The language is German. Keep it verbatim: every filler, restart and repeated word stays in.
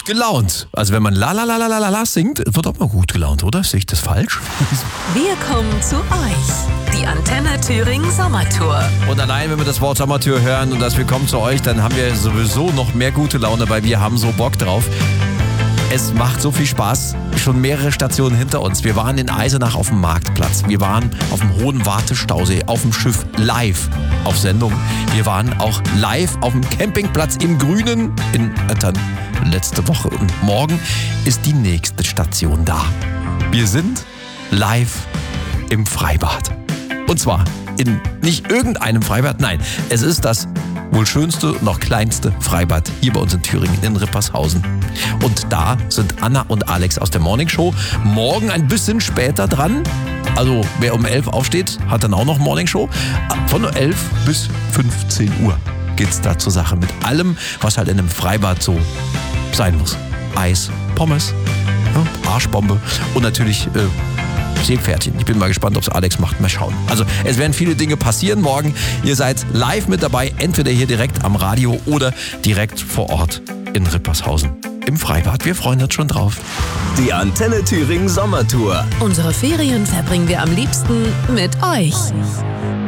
gut gelaunt. Also wenn man la la la la la la singt, wird auch mal gut gelaunt, oder? Sehe ich das falsch? Wir kommen zu euch. Die Antenne Thüringen Sommertour. Und allein, wenn wir das Wort Sommertour hören und das Willkommen zu euch, dann haben wir sowieso noch mehr gute Laune, weil wir haben so Bock drauf. Es macht so viel Spaß. Schon mehrere Stationen hinter uns. Wir waren in Eisenach auf dem Marktplatz. Wir waren auf dem Hohen Wartestausee, auf dem Schiff live auf Sendung. Wir waren auch live auf dem Campingplatz im Grünen in Öttern letzte Woche. Und morgen ist die nächste Station da. Wir sind live im Freibad. Und zwar in nicht irgendeinem Freibad, nein, es ist das wohl schönste und noch kleinste Freibad hier bei uns in Thüringen, in Rippershausen. Und da sind Anna und Alex aus der Morning Show morgen ein bisschen später dran. Also wer um elf aufsteht, hat dann auch noch Morning Show. Von elf bis fünfzehn Uhr geht's da zur Sache mit allem, was halt in einem Freibad so sein muss. Eis, Pommes, ja, Arschbombe und natürlich äh, Seepferdchen. Ich bin mal gespannt, ob es Alex macht. Mal schauen. Also es werden viele Dinge passieren morgen. Ihr seid live mit dabei, entweder hier direkt am Radio oder direkt vor Ort in Rippershausen im Freibad. Wir freuen uns schon drauf. Die Antenne Thüringen Sommertour. Unsere Ferien verbringen wir am liebsten mit euch.